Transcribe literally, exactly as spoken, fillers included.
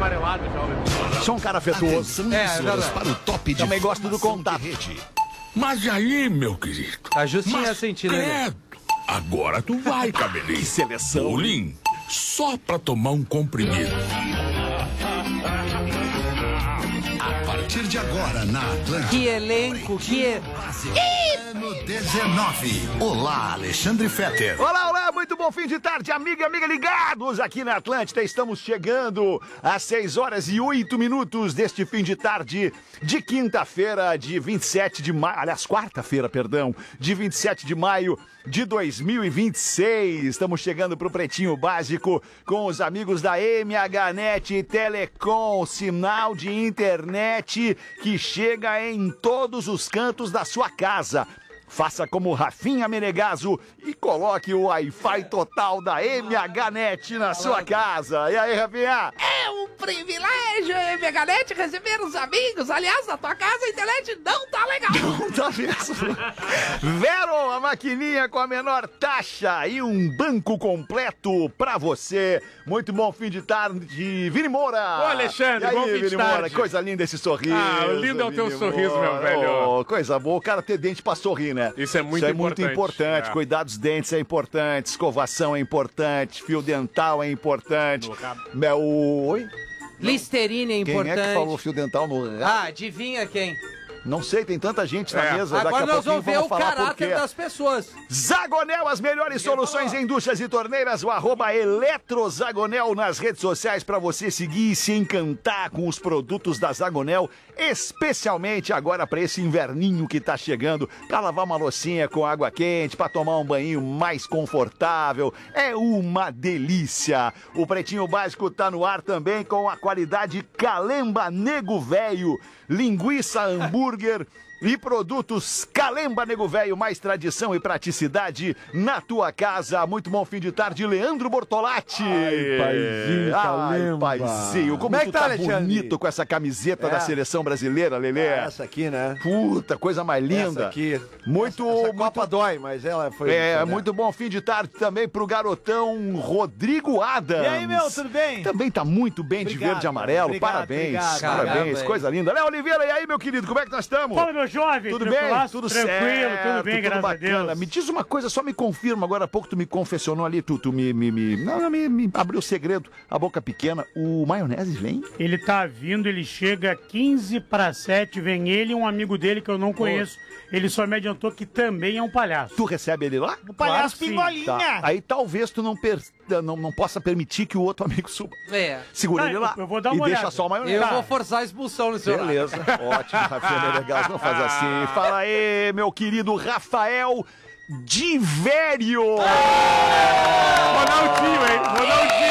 amarelado já. Sou um cara afetuoso. É, é verdade. Para o top de Também gosto do contato. Mas aí, meu querido? A Justinha sentindo, né? Agora tu vai, cabelinho. Que seleção. Bolinho, só pra tomar um comprimido. A partir de agora, na Atlântida. Que elenco, que... Ano dezenove. Olá, Alexandre Fetter. Olá, olá, muito bom fim de tarde, amiga e amiga ligados aqui na Atlântida. Estamos chegando às seis horas e oito minutos deste fim de tarde de quinta-feira, de vinte e sete de maio, aliás, quarta-feira, perdão, de vinte e sete de maio de dois mil e vinte e seis. Estamos chegando pro Pretinho Básico com os amigos da M H Net Telecom, sinal de internet que chega em todos os cantos da sua casa. Faça como Rafinha Menegaso e coloque o Wi-Fi total da M H Net na sua casa. E aí, Rafinha? É um privilégio, M H Net, receber os amigos. Aliás, na tua casa a internet não tá legal. Não tá mesmo. Vero, a maquininha com a menor taxa e um banco completo pra você. Muito bom fim de tarde, Vini Moura. Ô, Alexandre, e aí, bom fim de Vini tarde. Moura, coisa linda esse sorriso. Ah, o lindo é o teu Vini sorriso, Moura. meu velho. Oh, coisa boa, o cara ter dente pra sorrir, né? Isso é muito Isso é importante. muito importante. É. Cuidar dos dentes é importante, escovação é importante, fio dental é importante. No rabo. É o... Oi? Listerine é importante. Quem é que falou fio dental no rabo? Ah, adivinha quem? Não sei, tem tanta gente na É. mesa. Daqui Agora a nós pouquinho vamos ver o falar por caráter quê. das pessoas. Zagonel, as melhores soluções em duchas e torneiras, o arroba Eletrozagonel nas redes sociais para você seguir e se encantar com os produtos da Zagonel, especialmente agora para esse inverninho que tá chegando, para lavar uma loucinha com água quente, para tomar um banho mais confortável, é uma delícia. O Pretinho Básico tá no ar também com a qualidade Calemba Nego Velho, linguiça hambúrguer e produtos Calemba Nego Velho, mais tradição e praticidade na tua casa. Muito bom fim de tarde, Leandro Bortolatti. Ai, paizinho, Calemba. Ai, paizinho, como, Como é tu que tá, tá Alexandre? bonito com essa camiseta É. da seleção brasileira, Lelê. Ah, essa aqui, né? Puta, coisa mais linda. Essa aqui. Muito, Essa, essa muito Copa dói, mas ela foi... É, né? muito bom fim de tarde também pro garotão Rodrigo Adams. E aí, meu, tudo bem? Também tá muito bem de Obrigado, verde e amarelo. obrigado, Parabéns, obrigado. parabéns, Obrigado, coisa linda. Léo Oliveira, e aí, meu querido, como é que nós estamos? Fala, meu jovem, Tudo bem? tranquilaço? Tudo Tranquilo, certo, tudo bem, graças bacana. a Deus. Me diz uma coisa, só me confirma, agora há pouco tu me confessionou ali, tu, tu me, me, me, não, não, me, me abriu o segredo, a boca pequena, o maionese vem? Ele tá vindo, ele chega quinze para sete, vem ele e um amigo dele que eu não conheço. Ele só me adiantou que também é um palhaço. Tu recebe ele lá? O palhaço Pingolinha. Tá. Aí talvez tu não, per... não, não possa permitir que o outro amigo suba. É. Segura Tá, ele lá eu vou dar e uma deixa olhada. só o maionese. Eu Tá. vou forçar a expulsão no seu Beleza, ótimo, Rafael Menegas, não faz assim. Fala aí, meu querido Rafael Divério. Ronaldinho, hein? Ronaldinho.